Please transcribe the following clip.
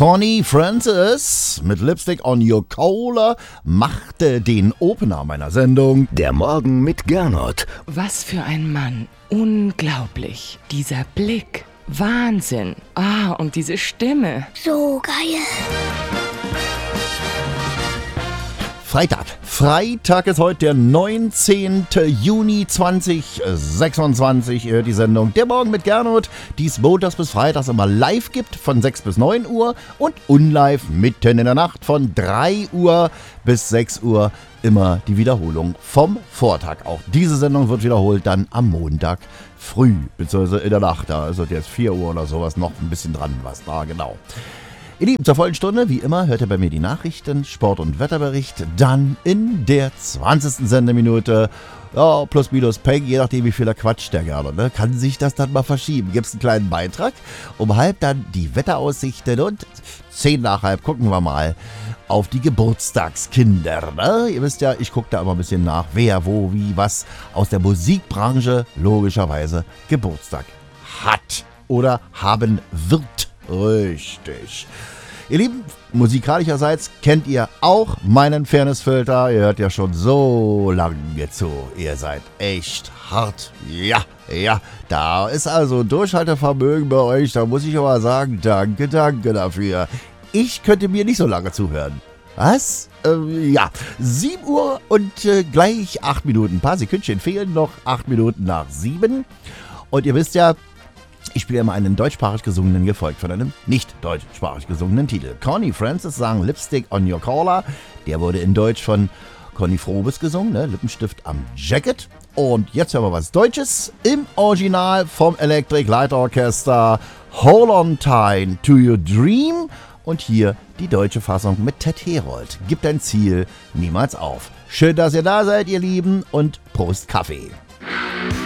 Connie Francis mit Lipstick on Your Collar machte den Opener meiner Sendung. Der Morgen mit Gernot. Was für ein Mann. Unglaublich. Dieser Blick. Wahnsinn. Und diese Stimme. So geil. Freitag ist heute der 19. Juni 2026. Ihr hört die Sendung Der Morgen mit Gernot, die es montags bis freitags immer live gibt von 6 bis 9 Uhr und unlive mitten in der Nacht von 3 Uhr bis 6 Uhr. Immer die Wiederholung vom Vortag. Auch diese Sendung wird wiederholt dann am Montag früh, beziehungsweise in der Nacht. Da ist jetzt 4 Uhr oder sowas noch ein bisschen dran, was da genau. Ihr Lieben, zur vollen Stunde, wie immer, hört ihr bei mir die Nachrichten, Sport- und Wetterbericht. Dann in der 20. Sendeminute, ja, plus minus Peng, je nachdem wie viel er quatscht der gerne, ne? Kann sich das dann mal verschieben. Gibt es einen kleinen Beitrag, um halb dann die Wetteraussichten und 10 nach halb gucken wir mal auf die Geburtstagskinder. Ne? Ihr wisst ja, ich gucke da immer ein bisschen nach, wer, wo, wie, was aus der Musikbranche logischerweise Geburtstag hat oder haben wird. Richtig. Ihr Lieben, musikalischerseits kennt ihr auch meinen Fairnessfilter. Ihr hört ja schon so lange zu. Ihr seid echt hart. Ja, da ist also Durchhaltevermögen bei euch. Da muss ich aber sagen, danke dafür. Ich könnte mir nicht so lange zuhören. Was? 7 Uhr und gleich 8 Minuten. Ein paar Sekündchen fehlen noch. 8 Minuten nach 7. Und ihr wisst ja, ich spiele immer einen deutschsprachig gesungenen, gefolgt von einem nicht deutschsprachig gesungenen Titel. Connie Francis sang Lipstick on Your Collar. Der wurde in Deutsch von Conny Frobes gesungen, ne? Lippenstift am Jacket. Und jetzt hören wir was Deutsches im Original vom Electric Light Orchestra. Hold on tight to your dream. Und hier die deutsche Fassung mit Ted Herold. Gib dein Ziel niemals auf. Schön, dass ihr da seid, ihr Lieben, und Prost Kaffee.